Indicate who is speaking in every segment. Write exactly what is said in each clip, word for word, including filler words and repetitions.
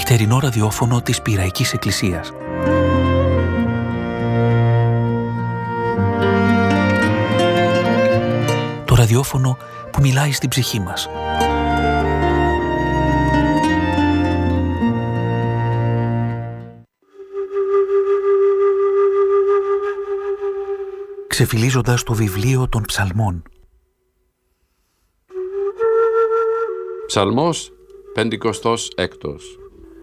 Speaker 1: νυχτερινό ραδιόφωνο της Πειραϊκής Εκκλησίας. Το ραδιόφωνο που μιλάει στην ψυχή μας. Ξεφυλίζοντας το βιβλίο των ψαλμών.
Speaker 2: Ψαλμός πεντηκοστός έκτος.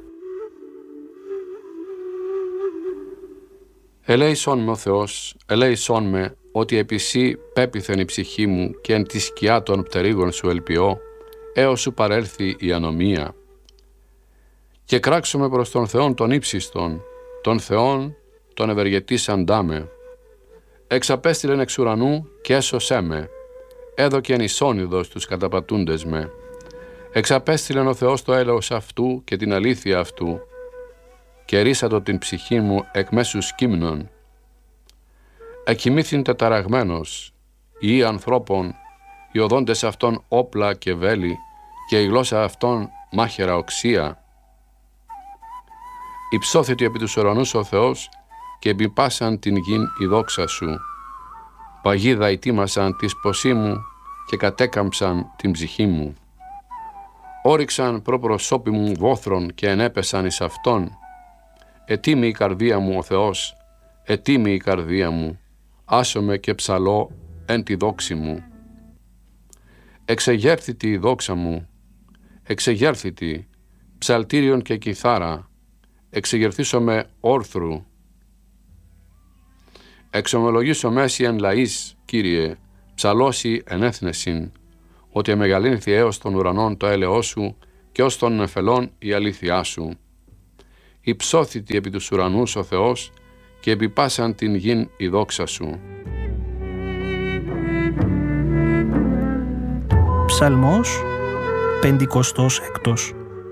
Speaker 2: Ελέησόν με ο Θεός, ελέησόν με, ότι επί σύ πέπιθεν η ψυχή μου και εν τη σκιά των πτερύγων σου ελπιώ, έως σου παρέλθει η ανομία. Και κράξομαι προς τον Θεόν τον ύψιστον, τον Θεόν τον ευεργετήσαντά με. Εξαπέστειλεν εξ ουρανού και έσωσέ με, έδωκεν ισόνιδος τους καταπατούντες με. Εξαπέστειλεν ο Θεός το έλεος αυτού και την αλήθεια αυτού, και ρίσατο την ψυχή μου εκ μέσου σκύμνων. Εκοιμήθην τεταραγμένος, οι ανθρώπων, οι οδόντες αυτών όπλα και βέλη, και η γλώσσα αυτών μάχαιρα οξία. Υψώθητη επί τους ουρανούς ο Θεός, και επιπάσαν την γην η δόξα σου. Παγίδα ετοίμασαν τη σποσή μου, και κατέκαμψαν την ψυχή μου. Όριξαν προπροσώπη μου βόθρων και ενέπεσαν εις αυτόν. Ετοίμη η καρδία μου ο Θεός, ετοίμη η καρδία μου, άσομαι και ψαλώ εν τη δόξη μου. Εξεγέρθητη η δόξα μου, εξεγέρθητη, ψαλτήριον και κιθάρα, εξεγερθήσομαι όρθρου. Εξομολογήσω μέση εν λαής, Κύριε, ψαλώσει εν έθνεσιν, ότι εμεγαλύνθη έως των ουρανών το έλεος σου και ως των νεφελών η αλήθειά σου. Υψώθητη επί τους ουρανούς ο Θεός και επιπάσαν την γην η δόξα σου.
Speaker 3: Ψαλμός πεντηκοστός έκτος.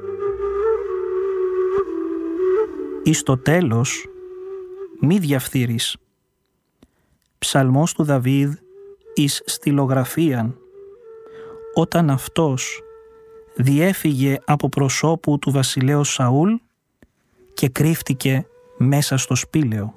Speaker 3: Εις το τέλος μη διαφθείρεις. Ψαλμός του Δαβίδ εις στυλογραφίαν, όταν αυτός διέφυγε από προσώπου του βασιλέως Σαούλ και κρύφτηκε μέσα στο σπήλαιο.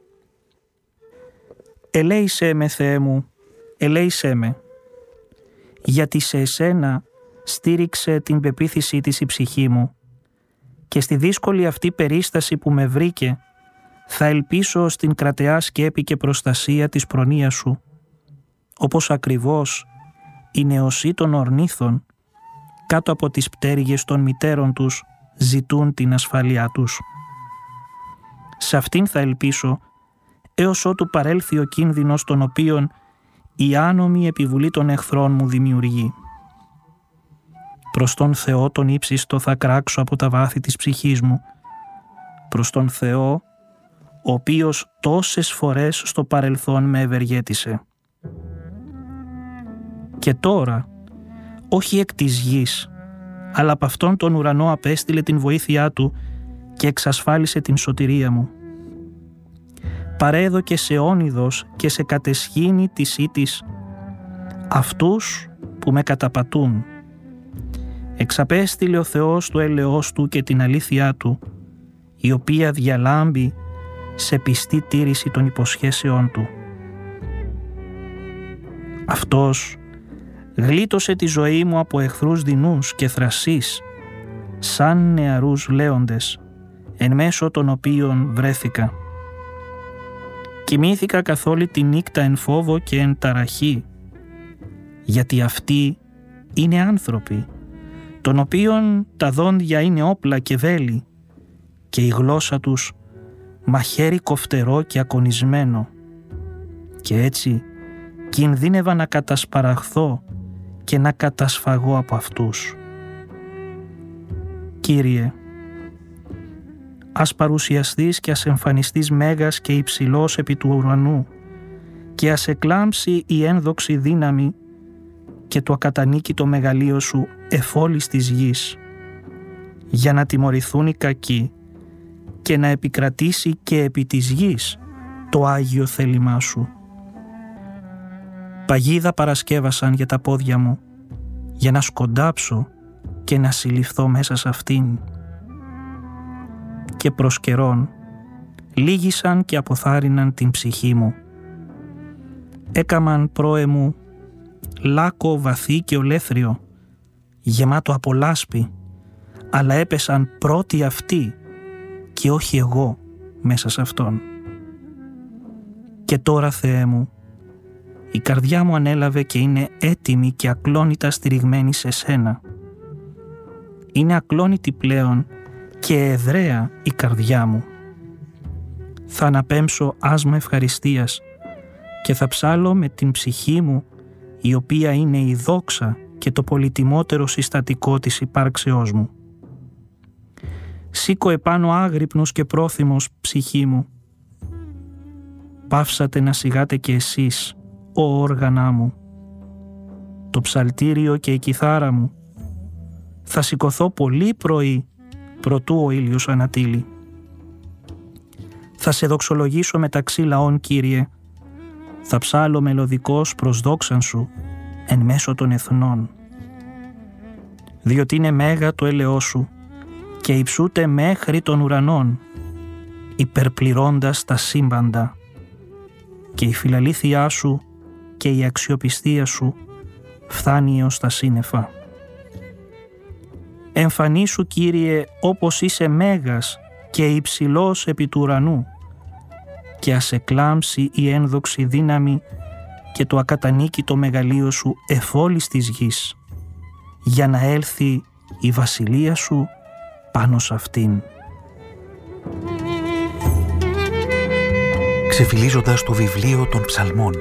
Speaker 3: Ελέησέ με, Θεέ μου, ελέησέ με, γιατί σε εσένα στήριξε την πεποίθησή της η ψυχή μου, και στη δύσκολη αυτή περίσταση που με βρήκε θα ελπίσω στην κρατεά σκέπη και προστασία της προνοίας σου, όπως ακριβώς οι νεοσοί των ορνήθων κάτω από τις πτέρυγες των μητέρων τους ζητούν την ασφάλειά τους. Σε αυτήν θα ελπίσω έως ότου παρέλθει ο κίνδυνος τον οποίον η άνομη επιβουλή των εχθρών μου δημιουργεί. Προς τον Θεό τον ύψιστο θα κράξω από τα βάθη της ψυχής μου, προς τον Θεό ο οποίος τόσες φορές στο παρελθόν με ευεργέτησε. Και τώρα, όχι εκ της γης, αλλά από αυτόν τον ουρανό απέστειλε την βοήθειά του και εξασφάλισε την σωτηρία μου. Παρέδωκε σε όνειδος και σε κατεσχήνη της ήτης αυτούς που με καταπατούν. Εξαπέστειλε ο Θεός το έλεος του και την αλήθειά του, η οποία διαλάμπει σε πιστή τήρηση των υποσχέσεών του. Αυτός γλίτωσε τη ζωή μου από εχθρούς δεινούς και θρασείς, σαν νεαρούς λέοντες, εν μέσω των οποίων βρέθηκα. Κοιμήθηκα καθ' όλη τη νύχτα εν φόβο και εν ταραχή, γιατί αυτοί είναι άνθρωποι, των οποίων τα δόντια είναι όπλα και βέλη, και η γλώσσα τους μαχαίρι κοφτερό και ακονισμένο, και έτσι κινδύνευα να κατασπαραχθώ και να κατασφαγώ από αυτούς. Κύριε, ας παρουσιαστείς και ας εμφανιστείς μέγας και υψηλός επί του ουρανού, και ας εκλάμψει η ένδοξη δύναμη και το ακατανίκητο μεγαλείο σου εφόλης της γης, για να τιμωρηθούν οι κακοί και να επικρατήσει και επί της γης το Άγιο θέλημά σου. Παγίδα παρασκεύασαν για τα πόδια μου, για να σκοντάψω και να συλληφθώ μέσα σε αυτήν. και προς καιρόν λίγησαν και αποθάρρυναν την ψυχή μου. Έκαμαν πρόε μου λάκκο βαθύ και ολέθριο, γεμάτο από λάσπη, αλλά έπεσαν πρώτοι αυτοί και όχι εγώ μέσα σε αυτόν. Και τώρα, Θεέ μου, η καρδιά μου ανέλαβε και είναι έτοιμη και ακλόνητα στηριγμένη σε σένα. Είναι ακλόνητη πλέον και εδραία η καρδιά μου. Θα αναπέμψω άσμα ευχαριστίας και θα ψάλω με την ψυχή μου, η οποία είναι η δόξα και το πολυτιμότερο συστατικό της υπάρξεώς μου. Σήκω επάνω άγρυπνος και πρόθυμος, ψυχή μου. Πάυσατε να σιγάτε κι εσείς, ο όργανά μου. Το ψαλτήριο και η κιθάρα μου. Θα σηκωθώ πολύ πρωί, προτού ο ήλιος ανατείλει. Θα σε δοξολογήσω μεταξύ λαών, Κύριε. Θα ψάλω μελωδικός προς δόξαν σου εν μέσω των εθνών. Διότι είναι μέγα το έλεος σου και υψούται μέχρι των ουρανών, υπερπληρώντας τα σύμπαντα, και η φιλαλήθειά σου και η αξιοπιστία σου φθάνει έως τα σύννεφα. Εμφανίσου, Κύριε, όπως είσαι μέγας και υψηλός επί του ουρανού, και ας εκλάμψει η ένδοξη δύναμη και το ακατανίκητο μεγαλείο σου εφόλης της γης, για να έλθει η βασιλεία σου πάνω σε αυτήν.
Speaker 1: Ξεφυλίζοντας το βιβλίο των ψαλμών.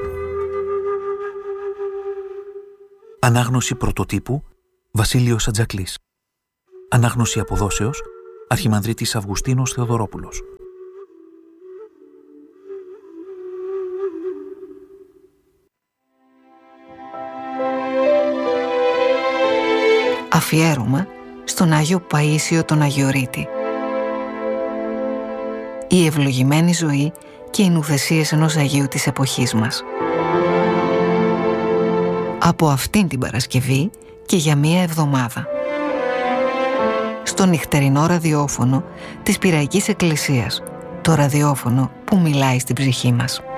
Speaker 1: Ανάγνωση πρωτοτύπου Βασίλειος Ατζακλής. Ανάγνωση αποδόσεως Αρχιμανδρίτης Αυγουστίνος Θεοδωρόπουλος.
Speaker 4: Αφιέρωμα στον Άγιο Παΐσιο τον Αγιορείτη. Η ευλογημένη ζωή και οι νουθεσίες ενός Αγίου της εποχής μας. Από αυτήν την Παρασκευή και για μία εβδομάδα. Στο νυχτερινό ραδιόφωνο της Πειραϊκής Εκκλησίας, το ραδιόφωνο που μιλάει στην ψυχή μας.